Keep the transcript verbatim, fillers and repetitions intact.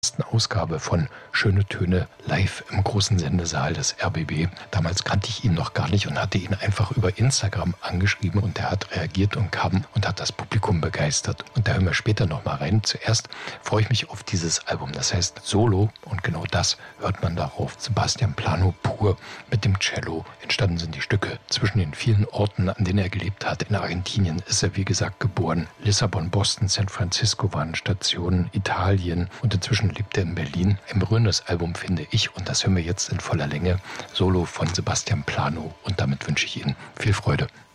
ersten Ausgabe von Schöne Töne live im großen Sendesaal des R B B. Damals kannte ich ihn noch gar nicht und hatte ihn einfach über Instagram angeschrieben und er hat reagiert und kam und hat das Publikum begeistert. Und da hören wir später nochmal rein. Zuerst freue ich mich auf dieses Album, das heißt Solo, und genau das hört man darauf. Sebastian Plano pur mit dem Cello. Entstanden sind die Stücke zwischen den vielen Orten, an denen er gelebt hat. In Argentinien ist er, wie gesagt, geboren. Lissabon, Boston, San Francisco waren Stationen, Italien, und inzwischen lebt er in Berlin. Ein berührendes Album, finde ich, und das hören wir jetzt in voller Länge. Solo von Sebastian Plano, und damit wünsche ich Ihnen viel Freude.